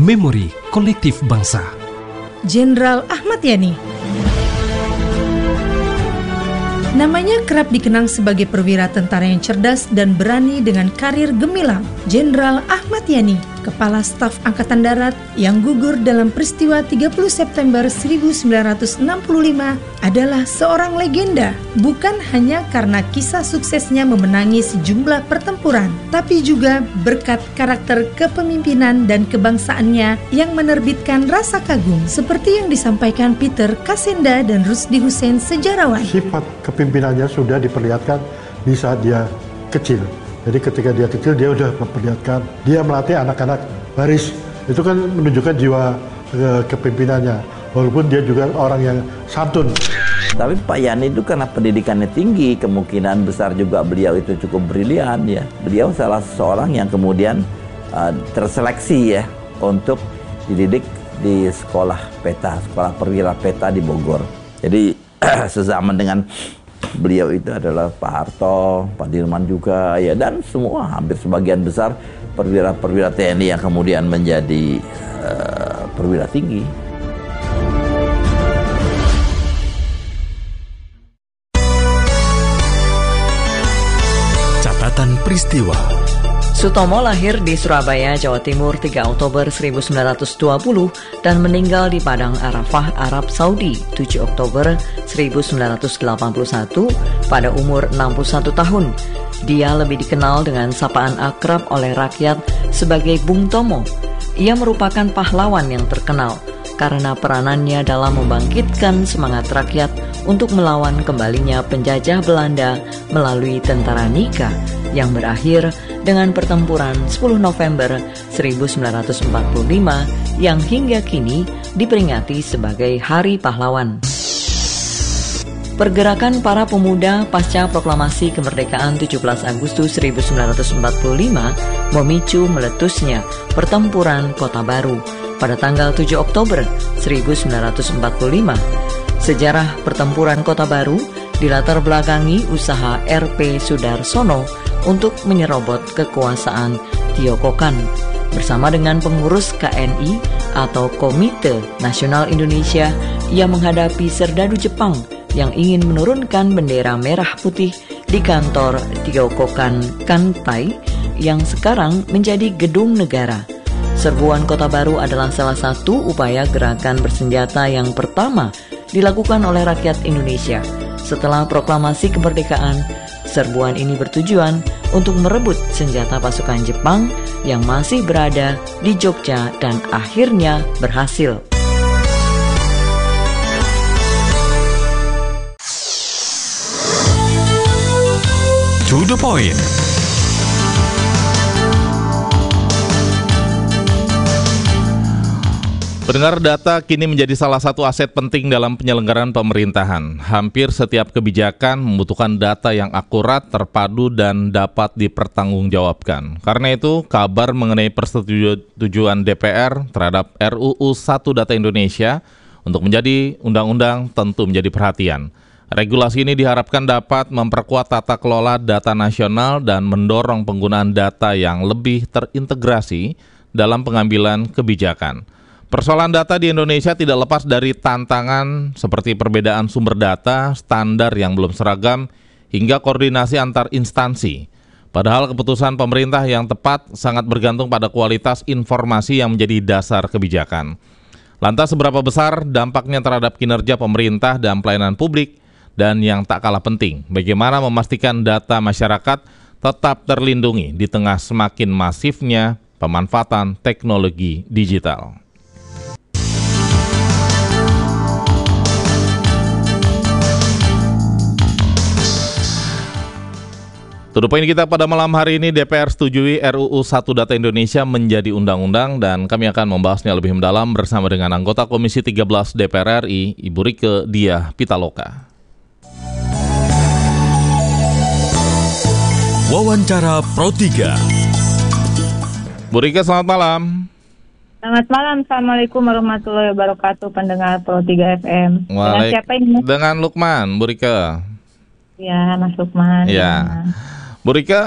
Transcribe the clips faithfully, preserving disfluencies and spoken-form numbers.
memori kolektif bangsa. Jenderal Ahmad Yani. Namanya kerap dikenang sebagai perwira tentara yang cerdas dan berani dengan karir gemilang. Jenderal Ahmad Yani, Kepala Staf Angkatan Darat yang gugur dalam peristiwa tiga puluh September seribu sembilan ratus enam puluh lima adalah seorang legenda, bukan hanya karena kisah suksesnya memenangi sejumlah pertempuran, tapi juga berkat karakter kepemimpinan dan kebangsaannya yang menerbitkan rasa kagum, seperti yang disampaikan Peter Kasenda dan Rusdi Hussein, sejarawan. Sifat kepimpinannya sudah diperlihatkan di saat dia kecil. Jadi ketika dia kecil dia sudah memperlihatkan, dia melatih anak-anak baris. Itu kan menunjukkan jiwa ke, kepimpinannya. Walaupun dia juga orang yang santun. Tapi Pak Yani itu karena pendidikannya tinggi, kemungkinan besar juga beliau itu cukup brilian ya. Beliau salah seorang yang kemudian uh, terseleksi ya untuk dididik di sekolah peta, sekolah perwira peta di Bogor. Jadi sezaman dengan beliau itu adalah Pak Harto, Pak Dirman juga ya, dan semua hampir sebagian besar perwira-perwira T N I yang kemudian menjadi uh, perwira tinggi. Catatan peristiwa. Sutomo lahir di Surabaya, Jawa Timur tiga Oktober seribu sembilan ratus dua puluh dan meninggal di Padang Arafah, Arab Saudi tujuh Oktober seribu sembilan ratus delapan puluh satu pada umur enam puluh satu tahun. Dia lebih dikenal dengan sapaan akrab oleh rakyat sebagai Bung Tomo. Ia merupakan pahlawan yang terkenal karena peranannya dalam membangkitkan semangat rakyat untuk melawan kembalinya penjajah Belanda melalui tentara Nika yang berakhir dengan pertempuran sepuluh November seribu sembilan ratus empat puluh lima yang hingga kini diperingati sebagai Hari Pahlawan. Pergerakan para pemuda pasca proklamasi kemerdekaan tujuh belas Agustus seribu sembilan ratus empat puluh lima memicu meletusnya pertempuran Kota Baru pada tanggal tujuh Oktober seribu sembilan ratus empat puluh lima. Sejarah pertempuran Kota Baru dilatar belakangi usaha R P Sudarsono untuk menyerobot kekuasaan Tiokokan bersama dengan pengurus K N I atau Komite Nasional Indonesia. Ia menghadapi serdadu Jepang yang ingin menurunkan bendera merah putih di kantor Tiokokan Kanpai yang sekarang menjadi gedung negara. Serbuan Kota Baru adalah salah satu upaya gerakan bersenjata yang pertama dilakukan oleh rakyat Indonesia. Setelah proklamasi kemerdekaan, serbuan ini bertujuan untuk merebut senjata pasukan Jepang yang masih berada di Jogja dan akhirnya berhasil. To the point. Pendengar, data kini menjadi salah satu aset penting dalam penyelenggaraan pemerintahan. Hampir setiap kebijakan membutuhkan data yang akurat, terpadu, dan dapat dipertanggungjawabkan. Karena itu, kabar mengenai persetujuan D P R terhadap R U U satu Data Indonesia untuk menjadi undang-undang tentu menjadi perhatian. Regulasi ini diharapkan dapat memperkuat tata kelola data nasional dan mendorong penggunaan data yang lebih terintegrasi dalam pengambilan kebijakan. Persoalan data di Indonesia tidak lepas dari tantangan seperti perbedaan sumber data, standar yang belum seragam, hingga koordinasi antar instansi. Padahal keputusan pemerintah yang tepat sangat bergantung pada kualitas informasi yang menjadi dasar kebijakan. Lantas seberapa besar dampaknya terhadap kinerja pemerintah dan pelayanan publik? Dan yang tak kalah penting, bagaimana memastikan data masyarakat tetap terlindungi di tengah semakin masifnya pemanfaatan teknologi digital. To the point kita pada malam hari ini, D P R setujui R U U satu Data Indonesia menjadi undang-undang, dan kami akan membahasnya lebih mendalam bersama dengan anggota Komisi tiga belas D P R R I, Ibu Rieke Diah Pitaloka. Wawancara Pro tiga. Bu Rieke, selamat malam. Selamat malam, Assalamualaikum warahmatullahi wabarakatuh, pendengar Pro tiga F M. Dengan siapa ini? Dengan Lukman, Bu Rieke. Ya, Mas Lukman. Ya. Bu Rieke,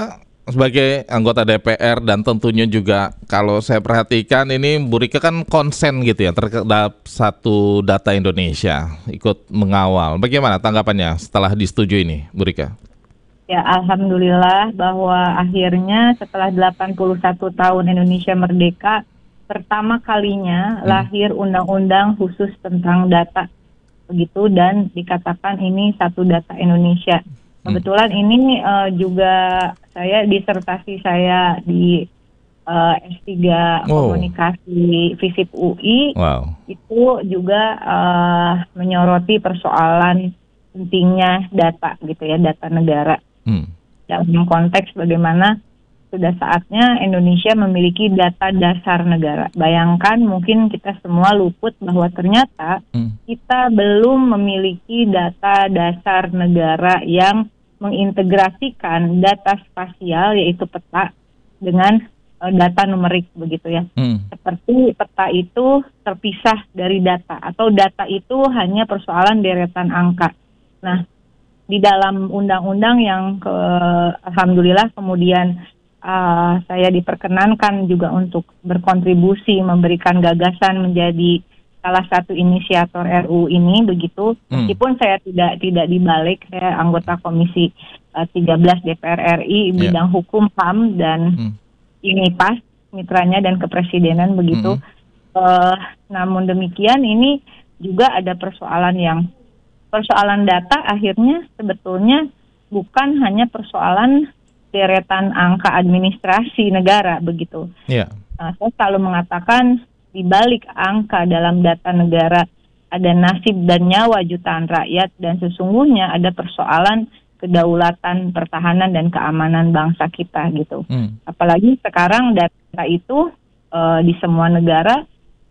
sebagai anggota D P R dan tentunya juga kalau saya perhatikan ini Bu Rika kan konsen gitu ya terhadap satu data Indonesia, ikut mengawal. Bagaimana tanggapannya setelah disetujui ini, Bu Rika? Ya, alhamdulillah bahwa akhirnya setelah delapan puluh satu tahun Indonesia merdeka, pertama kalinya hmm. lahir undang-undang khusus tentang data, begitu, dan dikatakan ini satu data Indonesia. Kebetulan hmm. ini uh, juga saya disertasi saya di uh, S tiga oh. Komunikasi FISIP U I, wow. itu juga uh, menyoroti persoalan pentingnya data gitu ya, data negara. Hmm. Dalam konteks bagaimana sudah saatnya Indonesia memiliki data dasar negara. Bayangkan mungkin kita semua luput bahwa ternyata hmm. kita belum memiliki data dasar negara yang mengintegrasikan data spasial yaitu peta dengan uh, data numerik begitu ya. Hmm. Seperti peta itu terpisah dari data atau data itu hanya persoalan deretan angka. Nah, di dalam undang-undang yang ke, alhamdulillah kemudian uh, saya diperkenankan juga untuk berkontribusi memberikan gagasan menjadi salah satu inisiator R U ini begitu. Hmm. Meskipun saya tidak tidak dibalik, saya anggota Komisi uh, tiga belas D P R R I bidang yeah. hukum H A M dan hmm. ini pas mitranya dan kepresidenan begitu. Hmm. Uh, namun demikian ini juga ada persoalan yang persoalan data akhirnya sebetulnya bukan hanya persoalan deretan angka administrasi negara begitu. Yeah. Nah, saya selalu mengatakan di balik angka dalam data negara ada nasib dan nyawa jutaan rakyat dan sesungguhnya ada persoalan kedaulatan, pertahanan dan keamanan bangsa kita gitu. Hmm. Apalagi sekarang data itu uh, di semua negara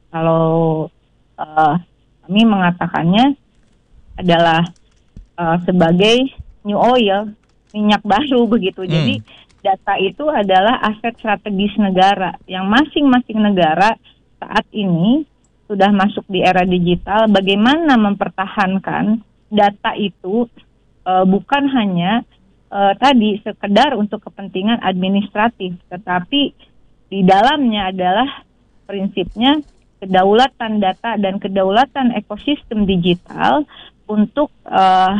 kalau uh, kami mengatakannya adalah uh, sebagai new oil, minyak baru begitu. Hmm. Jadi data itu adalah aset strategis negara yang masing-masing negara saat ini sudah masuk di era digital. Bagaimana mempertahankan data itu uh, bukan hanya uh, tadi sekedar untuk kepentingan administratif, tetapi di dalamnya adalah prinsipnya kedaulatan data dan kedaulatan ekosistem digital untuk uh,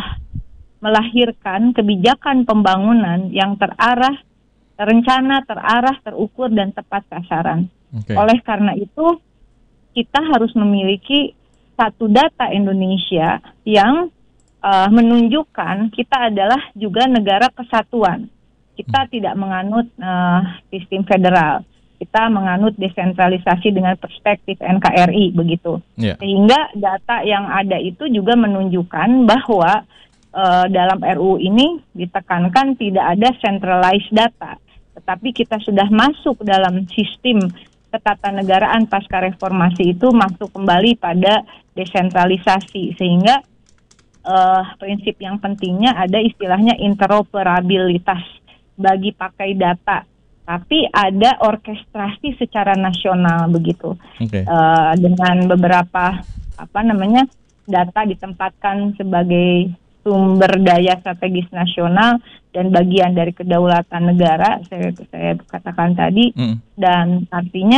melahirkan kebijakan pembangunan yang terarah, terencana, terarah, terukur, dan tepat sasaran. Okay. Oleh karena itu, kita harus memiliki satu data Indonesia yang uh, menunjukkan kita adalah juga negara kesatuan. Kita hmm. tidak menganut uh, sistem federal. Kita menganut desentralisasi dengan perspektif N K R I begitu. Yeah. Sehingga data yang ada itu juga menunjukkan bahwa uh, dalam R U ini ditekankan tidak ada centralized data, tetapi kita sudah masuk dalam sistem ketatanegaraan pasca reformasi itu masuk kembali pada desentralisasi, sehingga uh, prinsip yang pentingnya ada istilahnya interoperabilitas bagi pakai data. Tapi ada orkestrasi secara nasional begitu, okay. uh, dengan beberapa apa namanya data ditempatkan sebagai sumber daya strategis nasional dan bagian dari kedaulatan negara. Saya saya katakan tadi, mm. dan artinya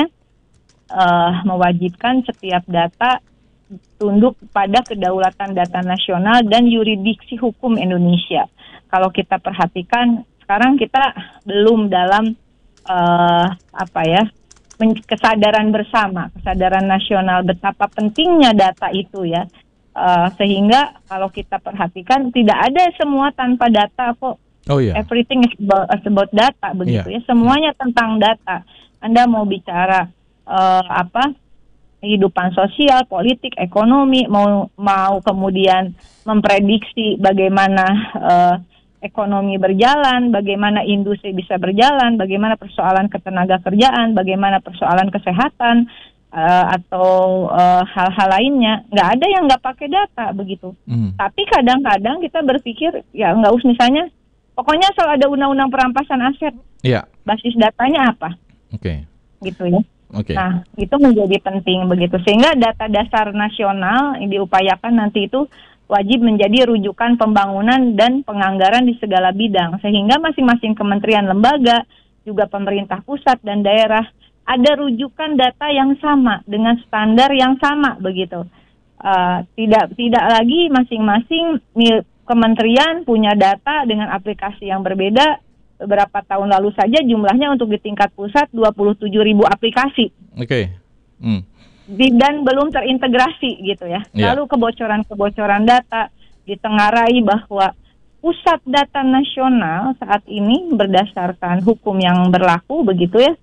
uh, mewajibkan setiap data tunduk pada kedaulatan data nasional dan yurisdiksi hukum Indonesia. Kalau kita perhatikan sekarang kita belum dalam Uh, apa ya men- kesadaran bersama, kesadaran nasional betapa pentingnya data itu ya, uh, sehingga kalau kita perhatikan tidak ada semua tanpa data kok. Oh, yeah. Everything is about, is about data begitu yeah. ya, semuanya tentang data. Anda mau bicara uh, apa kehidupan sosial, politik, ekonomi, mau mau kemudian memprediksi bagaimana uh, ekonomi berjalan, bagaimana industri bisa berjalan, bagaimana persoalan ketenaga kerjaan, bagaimana persoalan kesehatan, uh, atau uh, hal-hal lainnya. Nggak ada yang nggak pakai data begitu. Mm. Tapi kadang-kadang kita berpikir, ya nggak usah misalnya, pokoknya asal ada undang-undang perampasan aset, yeah. basis datanya apa? Oke. Okay. Gitu ya. Okay. Nah, itu menjadi penting begitu. Sehingga data dasar nasional yang diupayakan nanti itu wajib menjadi rujukan pembangunan dan penganggaran di segala bidang, sehingga masing-masing kementerian lembaga, juga pemerintah pusat dan daerah ada rujukan data yang sama dengan standar yang sama begitu. Uh, tidak tidak lagi masing-masing kementerian punya data dengan aplikasi yang berbeda. Beberapa tahun lalu saja jumlahnya untuk di tingkat pusat dua puluh tujuh ribu aplikasi. Oke. Okay. Hmm. Dan belum terintegrasi gitu ya. Yeah. Lalu kebocoran-kebocoran data ditengarai bahwa pusat data nasional saat ini berdasarkan hukum yang berlaku begitu ya,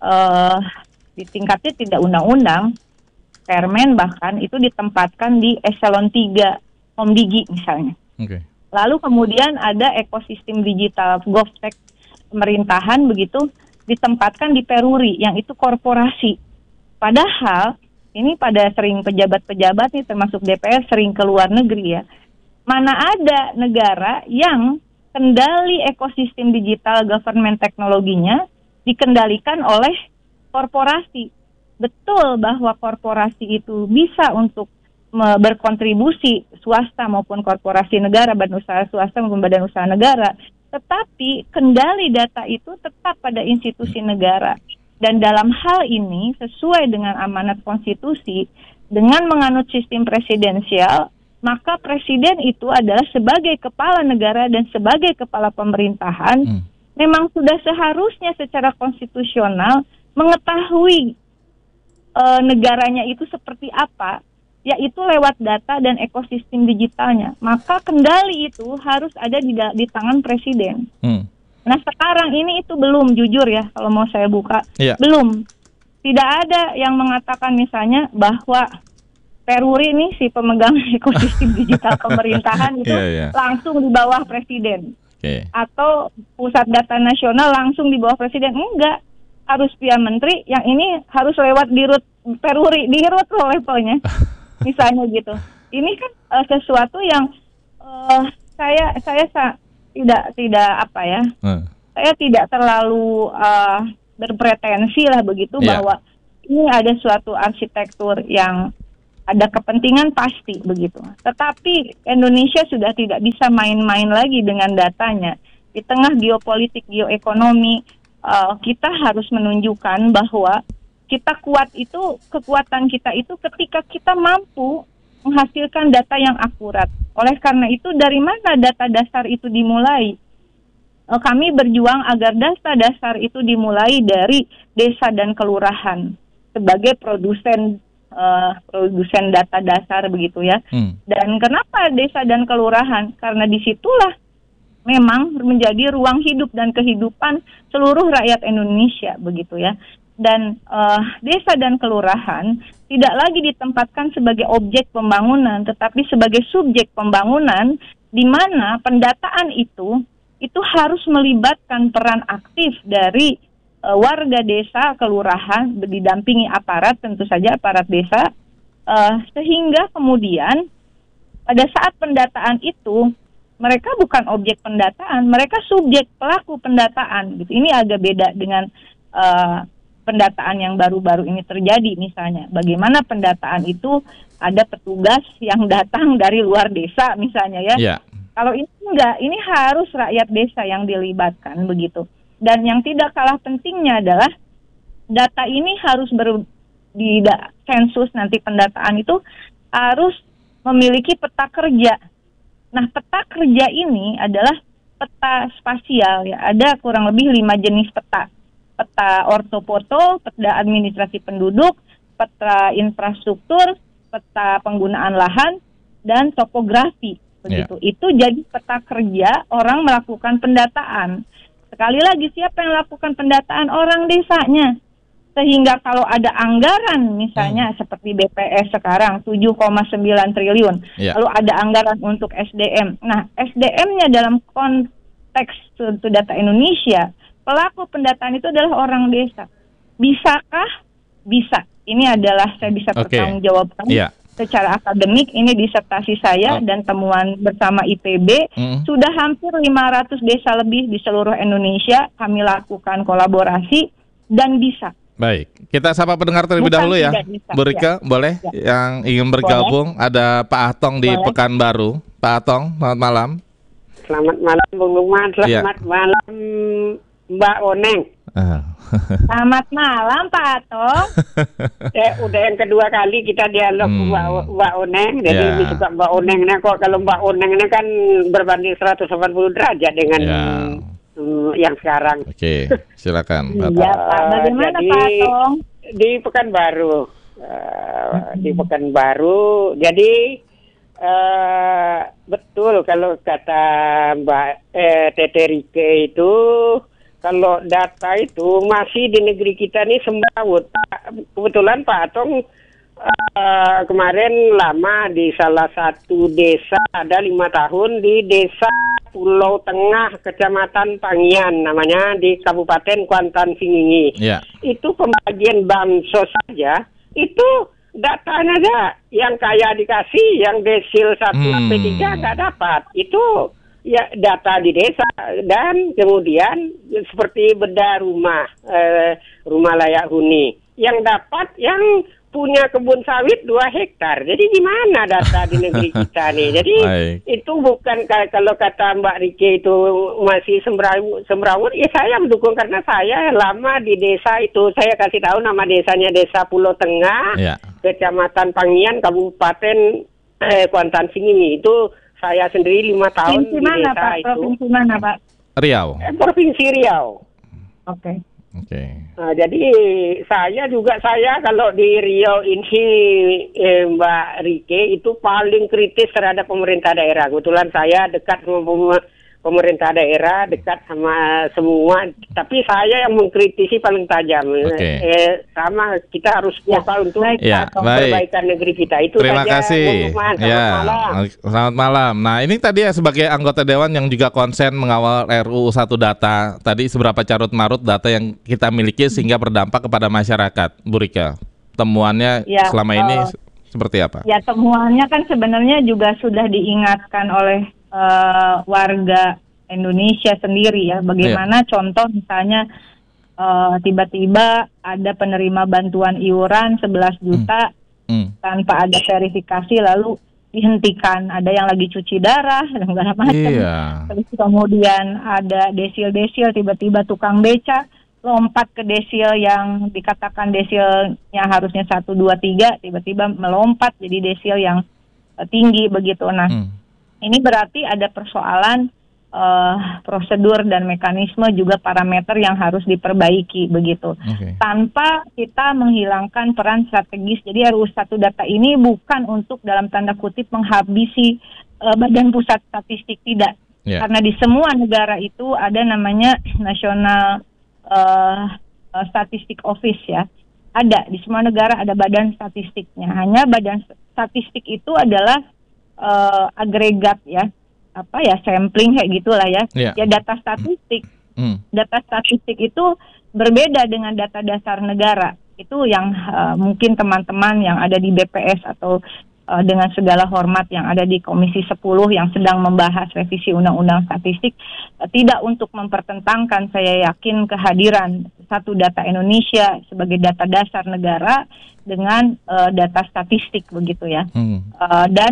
uh, di tingkatnya tidak undang-undang, Permen bahkan itu ditempatkan di eselon tiga Komdigi misalnya. Okay. Lalu kemudian ada ekosistem digital GovTech pemerintahan begitu ditempatkan di Peruri yang itu korporasi. Padahal ini pada sering pejabat-pejabat nih termasuk D P R sering ke luar negeri ya. Mana ada negara yang kendali ekosistem digital government teknologinya dikendalikan oleh korporasi. Betul bahwa korporasi itu bisa untuk me- berkontribusi swasta maupun korporasi negara, badan usaha swasta maupun badan usaha negara. Tetapi kendali data itu tetap pada institusi negara. Dan dalam hal ini sesuai dengan amanat konstitusi, dengan menganut sistem presidensial, maka presiden itu adalah sebagai kepala negara dan sebagai kepala pemerintahan, hmm. memang sudah seharusnya secara konstitusional mengetahui e, negaranya itu seperti apa, yaitu lewat data dan ekosistem digitalnya. Maka kendali itu harus ada di, di tangan presiden. Hmm. Nah sekarang ini itu belum, jujur ya, kalau mau saya buka, yeah. belum. Tidak ada yang mengatakan misalnya bahwa Peruri ini si pemegang ekosistem digital pemerintahan itu yeah, yeah. langsung di bawah presiden. Okay. Atau pusat data nasional langsung di bawah presiden. Enggak, harus via menteri, yang ini harus lewat dirut Peruri, dirut loh levelnya. Misalnya gitu. Ini kan uh, sesuatu yang uh, saya saya sa- tidak tidak apa ya. Hmm. Saya tidak terlalu uh, berpretensi lah begitu yeah. bahwa ini ada suatu arsitektur yang ada kepentingan pasti begitu. Tetapi Indonesia sudah tidak bisa main-main lagi dengan datanya. Di tengah geopolitik, geoekonomi, uh, kita harus menunjukkan bahwa kita kuat itu, kekuatan kita itu ketika kita mampu menghasilkan data yang akurat. Oleh karena itu, dari mana data dasar itu dimulai? Uh, kami berjuang agar data dasar itu dimulai dari desa dan kelurahan sebagai produsen Uh, produsen data dasar begitu ya. Hmm. Dan kenapa desa dan kelurahan? Karena disitulah memang menjadi ruang hidup dan kehidupan seluruh rakyat Indonesia begitu ya. Dan uh, desa dan kelurahan tidak lagi ditempatkan sebagai objek pembangunan, tetapi sebagai subjek pembangunan, di mana pendataan itu itu harus melibatkan peran aktif dari warga desa, kelurahan, didampingi aparat, tentu saja aparat desa, uh, sehingga kemudian pada saat pendataan itu mereka bukan objek pendataan, mereka subjek pelaku pendataan. Gitu. Ini agak beda dengan uh, pendataan yang baru-baru ini terjadi misalnya. Bagaimana pendataan itu ada petugas yang datang dari luar desa misalnya ya. Yeah. Kalau ini enggak, ini harus rakyat desa yang dilibatkan begitu. Dan yang tidak kalah pentingnya adalah data ini harus ber, di da, sensus nanti pendataan itu harus memiliki peta kerja. Nah, peta kerja ini adalah peta spasial ya. Ada kurang lebih lima jenis peta. Peta ortofoto, peta administrasi penduduk, peta infrastruktur, peta penggunaan lahan, dan topografi. Begitu. Yeah. Itu jadi peta kerja orang melakukan pendataan. Sekali lagi, siapa yang lakukan pendataan? Orang desanya. Sehingga kalau ada anggaran misalnya hmm. seperti B P S sekarang tujuh koma sembilan triliun. Yeah. Lalu ada anggaran untuk S D M. Nah, S D M-nya dalam konteks Suatu Data Indonesia, pelaku pendataan itu adalah orang desa. Bisakah? Bisa. Ini adalah saya bisa okay. pertanggungjawabkan. Yeah. Secara akademik, ini disertasi saya oh. dan temuan bersama I P B, mm. sudah hampir lima ratus desa lebih di seluruh Indonesia kami lakukan kolaborasi dan bisa. Baik, kita sapa pendengar terlebih Bukan dahulu ya. tidak bisa, Bu Rika, ya. boleh Ya. yang ingin bergabung. Ada Pak Atong di Boleh. Pekanbaru. Pak Atong, selamat malam. Selamat malam Bung Lukman, selamat Iya. malam Mbak Oneng. Ah. Selamat malam Pak Atong. Eh, udah yang kedua kali kita dialog Hmm. Mbak, Mbak Oneng, jadi Ya. lebih suka Mbak Onengnya kok. Kalau Mbak Onengnya kan berbanding seratus delapan puluh derajat dengan Ya. mm, yang sekarang. Oke, silakan Pak Iya Atong. Pak, bagaimana jadi, Pak Atong? Di Pekanbaru, uh, di Pekanbaru. Jadi uh, betul kalau kata Mbak eh, Tete Rike itu, kalau data itu masih di negeri kita ini semrawut. Kebetulan Pak Atong uh, kemarin lama di salah satu desa, ada lima tahun di desa Pulau Tengah, Kecamatan Pangian namanya, di Kabupaten Kuantan Singingi. Ya. Itu pembagian bansos saja, itu datanya aja yang kaya dikasih, yang desil satu Hmm. sampai tiga nggak dapat. Itu ya data di desa. Dan kemudian seperti beda rumah, eh, rumah layak huni, yang dapat yang punya kebun sawit dua hektar. Jadi gimana data di negeri kita nih? Jadi Baik. itu bukan kayak kalau kata Mbak Rike itu masih semrawut, semrawut. Ya saya mendukung karena saya lama di desa itu. Saya kasih tahu nama desanya Desa Pulau Tengah, Ya. Kecamatan Pangian, Kabupaten eh, Kuantan Singingi. Itu saya sendiri lima tahun Provinsi di mana desa Pak? itu. Provinsi mana Pak? Riau. Eh, Provinsi Riau. Oke. Oke. Nah, jadi saya juga saya kalau di Riau ini eh, Mbak Rike itu paling kritis terhadap pemerintah daerah. Kebetulan saya dekat sama pem- pemerintah daerah, dekat sama semua. Tapi saya yang mengkritisi paling tajam. Oke. Eh, sama kita harus vokal untuk baik, Ya, Pak Atong. baik. perbaikan negeri kita. Itu Terima saja, kasih. Bung Lukman. Selamat Ya, malam. selamat malam. Nah, ini tadi ya sebagai anggota dewan yang juga konsen mengawal R U U satu data. Tadi seberapa carut marut data yang kita miliki sehingga berdampak kepada masyarakat. Bu Rika, temuannya Ya, selama ini eh, seperti apa? Ya temuannya kan sebenarnya juga sudah diingatkan oleh eh, warga Indonesia sendiri ya. Bagaimana contoh misalnya eh, tiba-tiba ada penerima bantuan iuran sebelas juta Hmm. tanpa ada verifikasi lalu dihentikan. Ada yang lagi cuci darah dan segala macam. Iya. Terus kemudian ada desil-desil, tiba-tiba tukang beca lompat ke desil yang dikatakan desilnya harusnya satu, dua, tiga, tiba-tiba melompat jadi desil yang eh, tinggi begitu. Nah, Hmm. ini berarti ada persoalan eh, prosedur dan mekanisme juga parameter yang harus diperbaiki begitu. Oke. Tanpa kita menghilangkan peran strategis. Jadi R U U satu data ini bukan untuk dalam tanda kutip menghabisi eh, Badan Pusat Statistik, tidak. Ya. Karena di semua negara itu ada namanya National eh, eh, Statistic Office ya. Ada, di semua negara ada badan statistiknya. Hanya badan statistik itu adalah eh, agregat ya. Apa ya, sampling kayak gitulah ya. Ya. Ya data statistik. Hmm. Data statistik itu berbeda dengan data dasar negara. Itu yang uh, mungkin teman-teman yang ada di B P S atau uh, dengan segala hormat yang ada di Komisi sepuluh yang sedang membahas revisi Undang-Undang Statistik, uh, tidak untuk mempertentangkan, saya yakin, kehadiran satu data Indonesia sebagai data dasar negara dengan uh, data statistik begitu ya. Hmm. Uh, dan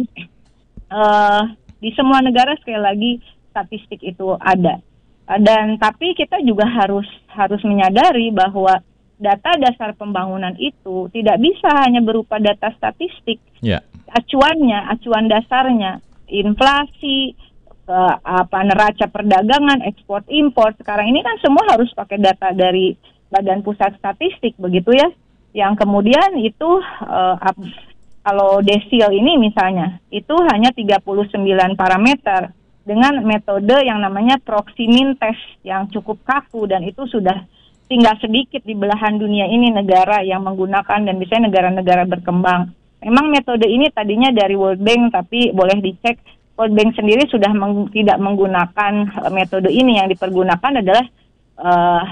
uh, di semua negara sekali lagi statistik itu ada. Uh, dan tapi kita juga harus harus menyadari bahwa data dasar pembangunan itu tidak bisa hanya berupa data statistik. Ya. Acuannya, acuan dasarnya, inflasi, uh, apa neraca perdagangan, ekspor impor. Sekarang ini kan semua harus pakai data dari Badan Pusat Statistik begitu ya. Yang kemudian itu uh, ap- kalau desil ini misalnya, itu hanya tiga puluh sembilan parameter dengan metode yang namanya proximin test yang cukup kaku, dan itu sudah tinggal sedikit di belahan dunia ini negara yang menggunakan, dan biasanya negara-negara berkembang. Memang metode ini tadinya dari World Bank, tapi boleh dicek World Bank sendiri sudah meng- tidak menggunakan uh, metode ini. Yang dipergunakan adalah uh,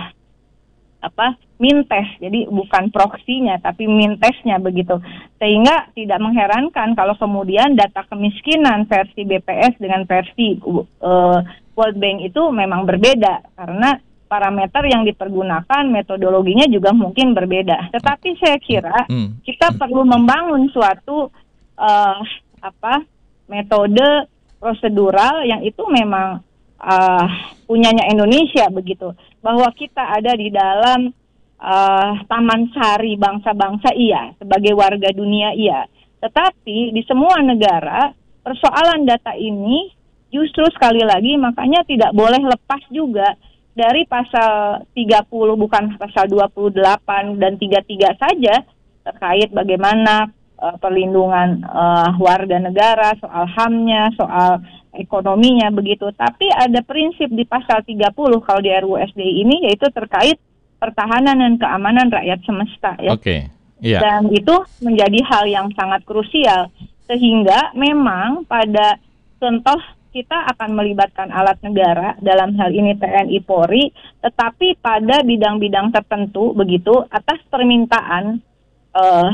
apa min test, jadi bukan proksinya tapi min testnya begitu, sehingga tidak mengherankan kalau kemudian data kemiskinan versi B P S dengan versi uh, World Bank itu memang berbeda, karena parameter yang dipergunakan, metodologinya juga mungkin berbeda. Tetapi saya kira Hmm. kita perlu membangun suatu uh, apa metode prosedural yang itu memang uh, punyanya Indonesia begitu. Bahwa kita ada di dalam uh, Taman Sari bangsa-bangsa iya, sebagai warga dunia iya. Tetapi di semua negara persoalan data ini justru sekali lagi makanya tidak boleh lepas juga dari pasal tiga puluh bukan pasal dua puluh delapan dan tiga puluh tiga saja terkait bagaimana uh, perlindungan uh, warga negara, soal H A M-nya, soal ekonominya begitu. Tapi ada prinsip di pasal tiga puluh kalau di R U U S D ini yaitu terkait pertahanan dan keamanan rakyat semesta ya. Oke. Okay. Yeah. Dan itu menjadi hal yang sangat krusial sehingga memang pada contoh kita akan melibatkan alat negara dalam hal ini T N I Polri, tetapi pada bidang-bidang tertentu begitu atas permintaan uh,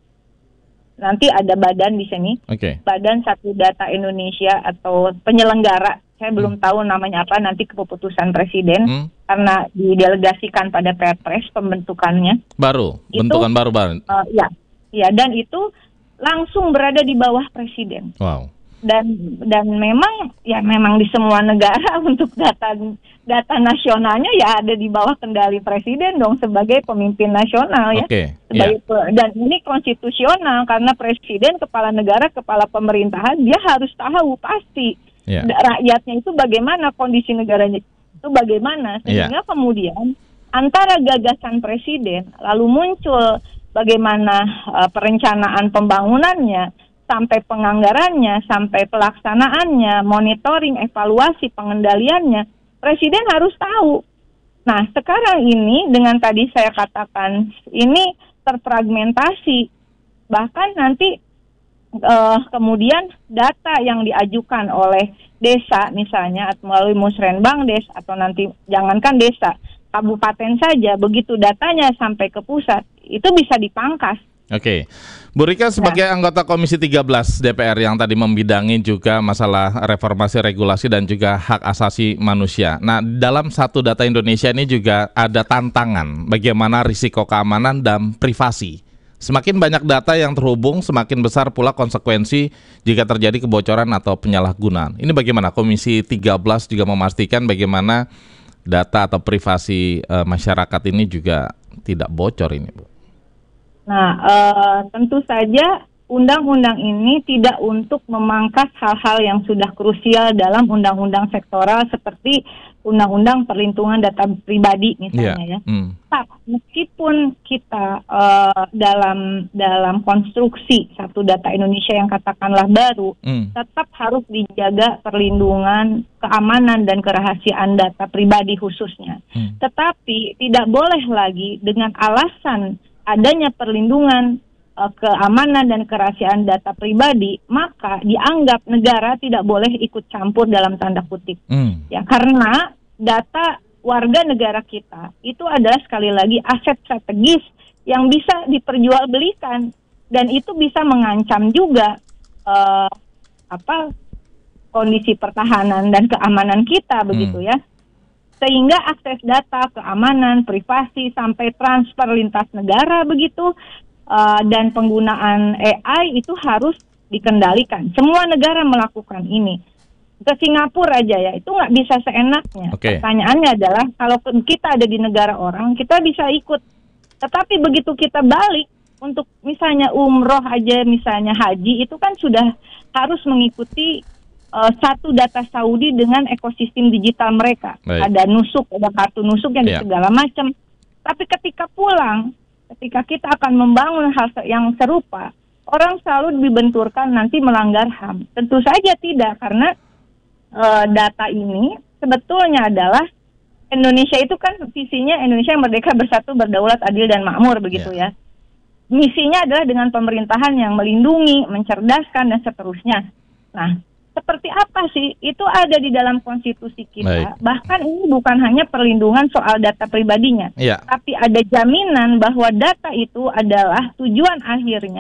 nanti ada badan di sini, okay. Badan Satu Data Indonesia atau penyelenggara, saya hmm. belum tahu namanya apa nanti keputusan Presiden hmm. karena didelegasikan pada Perpres pembentukannya. Baru, itu, bentukan baru baru. Uh, ya, ya dan itu langsung berada di bawah Presiden. Wow. Dan dan memang ya memang di semua negara untuk data data nasionalnya ya ada di bawah kendali Presiden dong sebagai pemimpin nasional ya. Okay. Sebagai, yeah. Dan ini konstitusional karena Presiden kepala negara kepala pemerintahan dia harus tahu pasti yeah. rakyatnya itu bagaimana kondisi negaranya itu bagaimana sehingga yeah. kemudian antara gagasan Presiden lalu muncul bagaimana uh, perencanaan pembangunannya sampai penganggarannya, sampai pelaksanaannya, monitoring, evaluasi, pengendaliannya, Presiden harus tahu. Nah, sekarang ini dengan tadi saya katakan ini terfragmentasi, bahkan nanti uh, kemudian data yang diajukan oleh desa misalnya atau melalui Musrenbangdes atau nanti jangankan desa, kabupaten saja, begitu datanya sampai ke pusat, itu bisa dipangkas. Oke, Bu Rika sebagai nah. anggota Komisi tiga belas D P R yang tadi membidangi juga masalah reformasi regulasi dan juga hak asasi manusia. Nah, dalam Satu Data Indonesia ini juga ada tantangan bagaimana risiko keamanan dan privasi. Semakin banyak data yang terhubung, semakin besar pula konsekuensi jika terjadi kebocoran atau penyalahgunaan. Ini bagaimana Komisi tiga belas juga memastikan bagaimana data atau privasi e, masyarakat ini juga tidak bocor ini, Bu? Nah, uh, tentu saja undang-undang ini tidak untuk memangkas hal-hal yang sudah krusial dalam undang-undang sektoral seperti undang-undang perlindungan data pribadi misalnya yeah. ya. Mm. Tapi meskipun kita uh, dalam dalam konstruksi Satu Data Indonesia yang katakanlah baru, mm. tetap harus dijaga perlindungan, keamanan dan kerahasiaan data pribadi khususnya. Mm. Tetapi tidak boleh lagi dengan alasan adanya perlindungan uh, keamanan dan kerahasiaan data pribadi, maka dianggap negara tidak boleh ikut campur dalam tanda kutip. Mm. Ya, karena data warga negara kita itu adalah sekali lagi aset strategis yang bisa diperjualbelikan dan itu bisa mengancam juga uh, apa kondisi pertahanan dan keamanan kita begitu mm. ya. Sehingga akses data, keamanan, privasi, sampai transfer lintas negara begitu, uh, dan penggunaan A I itu harus dikendalikan. Semua negara melakukan ini. Ke Singapura aja ya, itu nggak bisa seenaknya. Okay. Pertanyaannya adalah, kalau kita ada di negara orang, kita bisa ikut. Tetapi begitu kita balik, untuk misalnya umroh aja, misalnya haji, itu kan sudah harus mengikuti Uh, satu data Saudi dengan ekosistem digital mereka. Baik. Ada nusuk, ada kartu nusuk yang yeah. segala macam. Tapi ketika pulang, ketika kita akan membangun hal yang serupa, orang selalu dibenturkan nanti melanggar H A M. Tentu saja tidak, karena uh, data ini sebetulnya adalah Indonesia itu kan visinya Indonesia yang merdeka, bersatu, berdaulat, adil dan makmur begitu yeah. ya. Misinya adalah dengan pemerintahan yang melindungi, mencerdaskan dan seterusnya. Nah, seperti apa sih? Itu ada di dalam konstitusi kita. Baik. Bahkan ini bukan hanya perlindungan soal data pribadinya, ya. Tapi ada jaminan bahwa data itu adalah tujuan akhirnya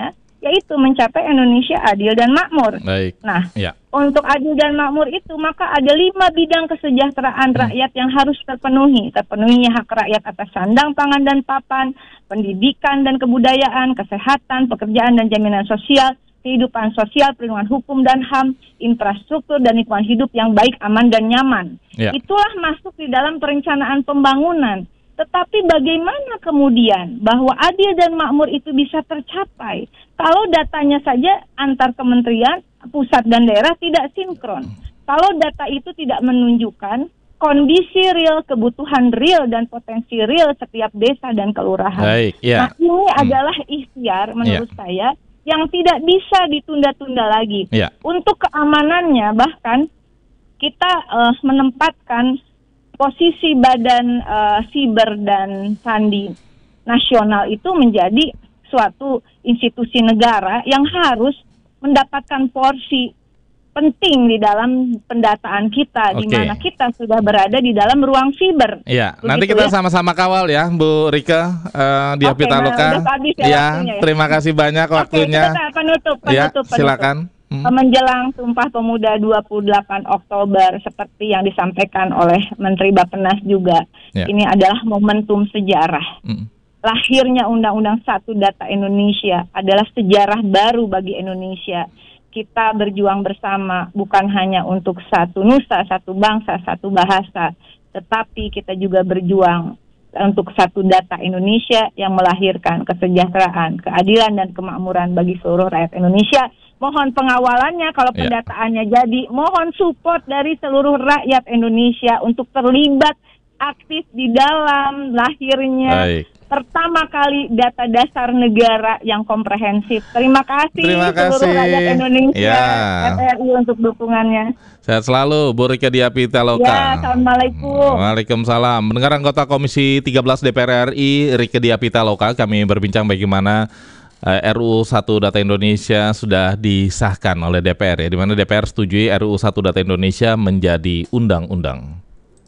yaitu mencapai Indonesia adil dan makmur. Baik. Nah, ya. untuk adil dan makmur itu maka ada lima bidang kesejahteraan rakyat yang harus terpenuhi. Terpenuhinya hak rakyat atas sandang, pangan, dan papan, pendidikan dan kebudayaan, kesehatan, pekerjaan dan jaminan sosial, kehidupan sosial, perlindungan hukum dan H A M, infrastruktur dan lingkungan hidup yang baik, aman, dan nyaman. Ya. Itulah masuk di dalam perencanaan pembangunan. Tetapi bagaimana kemudian bahwa adil dan makmur itu bisa tercapai kalau datanya saja antar kementerian, pusat dan daerah tidak sinkron. Kalau data itu tidak menunjukkan kondisi real, kebutuhan real, dan potensi real setiap desa dan kelurahan. Baik, ya. Nah, ini hmm. adalah ikhtiar menurut ya. saya yang tidak bisa ditunda-tunda lagi. Ya. Untuk keamanannya bahkan kita uh, menempatkan posisi Badan uh, Siber dan Sandi Nasional itu menjadi suatu institusi negara yang harus mendapatkan porsi penting di dalam pendataan kita, Oke. di mana kita sudah berada di dalam ruang siber. Iya, Begitu nanti kita ya? sama-sama kawal ya, Bu Rike uh, di Oke, Apitaloka. nah, udah habis ya Ya, waktunya ya. terima kasih banyak Oke, waktunya. kita penutup, Ya, penutup, penutup. silakan. Hmm. Menjelang Sumpah Pemuda dua puluh delapan Oktober seperti yang disampaikan oleh Menteri Bappenas juga, Ya. ini adalah momentum sejarah. Hmm. Lahirnya Undang-Undang satu Data Indonesia adalah sejarah baru bagi Indonesia. Kita berjuang bersama bukan hanya untuk satu nusa, satu bangsa, satu bahasa, tetapi kita juga berjuang untuk satu data Indonesia yang melahirkan kesejahteraan, keadilan, dan kemakmuran bagi seluruh rakyat Indonesia. Mohon pengawalannya kalau Ya. pendataannya jadi, mohon support dari seluruh rakyat Indonesia untuk terlibat aktif di dalam lahirnya Baik. pertama kali data dasar negara yang komprehensif. Terima kasih Terima seluruh kasih. rakyat Indonesia, Ya. R R I untuk dukungannya. Sehat selalu, Bu Rike di Apitaloka. Ya, assalamualaikum. Waalaikumsalam. Mendengar anggota Komisi tiga belas D P R R I, Rike di Apitaloka, kami berbincang bagaimana uh, R U satu Data Indonesia sudah disahkan oleh D P R, ya, di mana D P R setujui R U satu Data Indonesia menjadi undang-undang.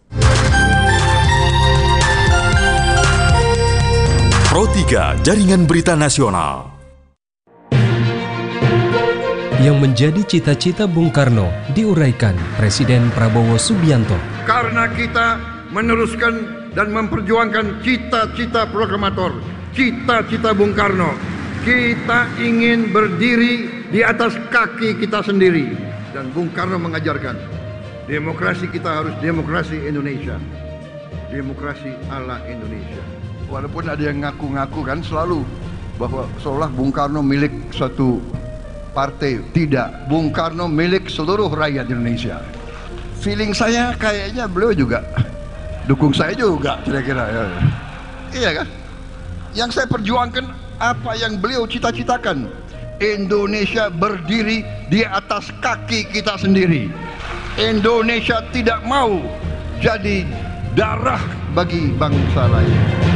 Pro tiga Jaringan Berita Nasional. Yang menjadi cita-cita Bung Karno diuraikan Presiden Prabowo Subianto. Karena kita meneruskan dan memperjuangkan cita-cita proklamator, cita-cita Bung Karno. Kita ingin berdiri di atas kaki kita sendiri. Dan Bung Karno mengajarkan, demokrasi kita harus demokrasi Indonesia. Demokrasi ala Indonesia. Walaupun ada yang ngaku-ngaku kan selalu bahwa seolah Bung Karno milik suatu partai. Tidak, Bung Karno milik seluruh rakyat Indonesia. Feeling saya kayaknya beliau juga dukung saya juga kira-kira ya. Iya kan? Yang saya perjuangkan apa yang beliau cita-citakan. Indonesia berdiri di atas kaki kita sendiri. Indonesia tidak mau jadi darah bagi bangsa lain.